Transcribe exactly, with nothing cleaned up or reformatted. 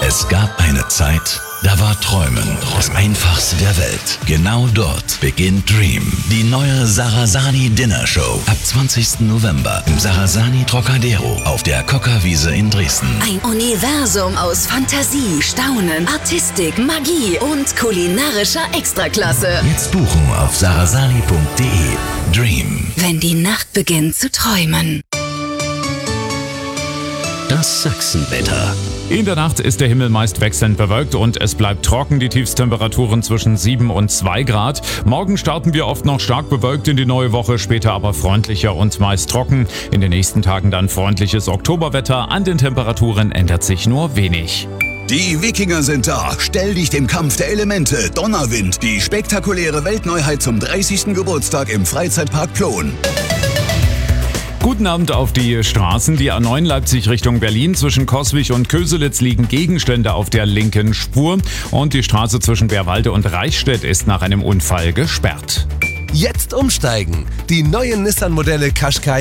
Es gab eine Zeit, da war Träumen das Einfachste der Welt. Genau dort beginnt Dream, die neue Sarasani Dinner Show. Ab zwanzigsten November im Sarasani Trocadero auf der Kockerwiese in Dresden. Ein Universum aus Fantasie, Staunen, Artistik, Magie und kulinarischer Extraklasse. Jetzt buchen auf sarasani punkt de. Dream. Wenn die Nacht beginnt zu träumen. Das Sachsenwetter. In der Nacht ist der Himmel meist wechselnd bewölkt und es bleibt trocken, die Tiefstemperaturen zwischen sieben und zwei Grad. Morgen starten wir oft noch stark bewölkt in die neue Woche, später aber freundlicher und meist trocken. In den nächsten Tagen dann freundliches Oktoberwetter, an den Temperaturen ändert sich nur wenig. Die Wikinger sind da. Stell dich dem Kampf der Elemente. Donnerwind, die spektakuläre Weltneuheit zum dreißigsten Geburtstag im Freizeitpark Plon. Guten Abend auf die Straßen. Die A neun Leipzig Richtung Berlin. Zwischen Coswig und Köselitz liegen Gegenstände auf der linken Spur. Und die Straße zwischen Bärwalde und Reichstätt ist nach einem Unfall gesperrt. Jetzt umsteigen. Die neuen Nissan-Modelle Qashqai